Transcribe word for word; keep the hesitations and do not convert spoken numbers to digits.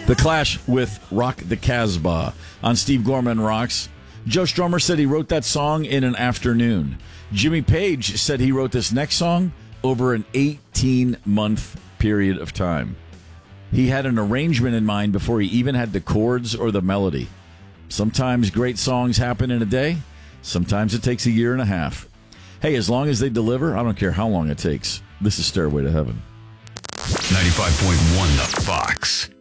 The Clash with Rock the Casbah on Steve Gorman Rocks. Joe Strummer said he wrote that song in an afternoon. Jimmy Page said he wrote this next song over an eighteen-month period of time. He had an arrangement in mind before he even had the chords or the melody. Sometimes great songs happen in a day. Sometimes it takes a year and a half. Hey, as long as they deliver, I don't care how long it takes. This is Stairway to Heaven. ninety-five point one The Fox.